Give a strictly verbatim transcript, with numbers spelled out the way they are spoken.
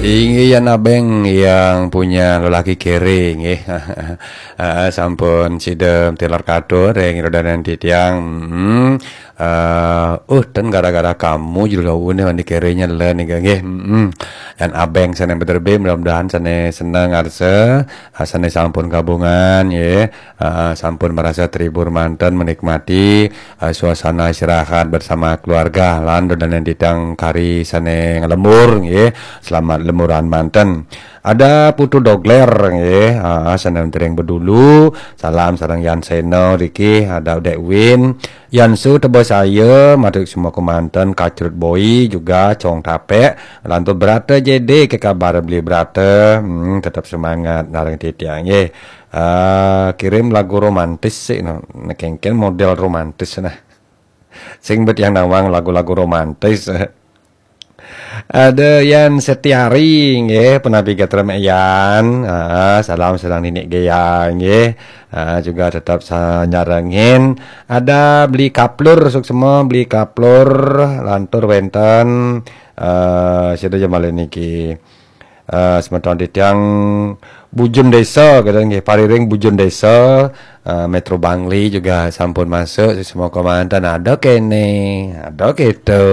Ini yan abeng yang punya lelaki kering eh Ah, sampun sidem telur kadur yang rodanan titiang hmm uh, uh dan gara-gara kamu juga une mandi keringnya le nih nggih hmm yan abeng sana beterbe mudah-mudahan sana senang arse sana sampun gabungan ya uh, sampun merasa terhibur mantan menikmati uh, suasana istirahat bersama keluarga lan rodanan titiang kari sana ngelemur ya selamat lemuran mantan. Ada Putu Dogler nggih, heeh seneng tering bedulu. Salam sareng Yan Seno Riki, ada Dek Win, Yansu tebo saya, matur semua kemanten Kacrut Boy juga Cong Tape, lantur berata J D ke kabar beli berata, hmm, tetap semangat nareng titiang nggih. Uh, kirim lagu romantis sih no, nekengken model romantis nah. Sing bet yang nawang lagu-lagu romantis. Ada Yan Setiari nggih penavigator Yan. Ah, salam sedang ninik gaya nggih. Ah, juga tetap saya nyarengin. Ada beli kaplur sok semua beli kaplur lantur wenten eh sida jamal niki. Uh, semeton titiang Bujun Desa kadang nggih pariring Bujun Desa uh, Metro Bangli juga sampun masuk semua komandan ada kene ada gitu.